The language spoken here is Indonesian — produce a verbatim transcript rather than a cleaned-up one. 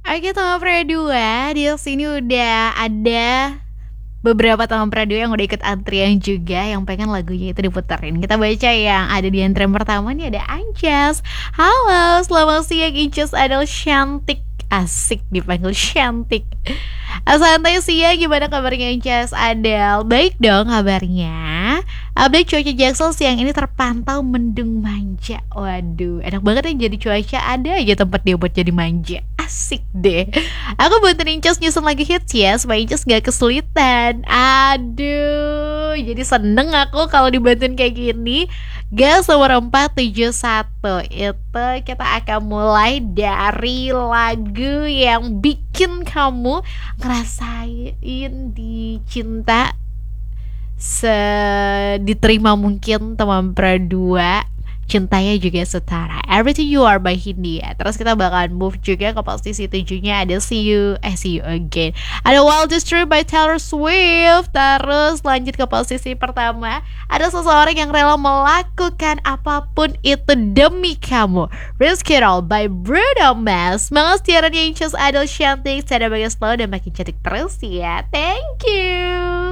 Oke, Tama Pradua di sini udah ada beberapa Tama Pradua yang udah ikut antrian juga yang pengen lagunya itu diputerin. Kita baca yang ada di antrian pertama nih, ada Anjas. Halo, selamat siang Anjas, adalah cantik. Asik dipanggil cantik. Santai siang, gimana kabarnya Anjas Adel? Baik dong kabarnya. Update cuaca Jaksel siang ini terpantau mendung manja. Waduh, enak banget ya jadi cuaca. Ada aja tempat dia buat jadi manja. Asik deh. Aku bantuin Incas nyusun lagi hits ya, supaya Incas gak kesulitan. Aduh, jadi seneng aku kalau dibantuin kayak gini. Gas nomor empat tujuh satu itu kita akan mulai dari lagu yang bikin kamu ngerasain dicinta sediterima mungkin teman berdua. Cintanya juga setara, Everything You Are by Hindia. Terus kita bakalan move juga ke posisi tujuhnya, ada See You, eh See You Again, ada Wildest Dream by Taylor Swift. Terus lanjut ke posisi pertama, ada Seseorang Yang Rela Melakukan Apapun Itu Demi Kamu, Risk It All by Bruno Mars. Semangat siarannya Incas Adel Cantik, saya bagas slow dan makin cantik terus ya. Thank you.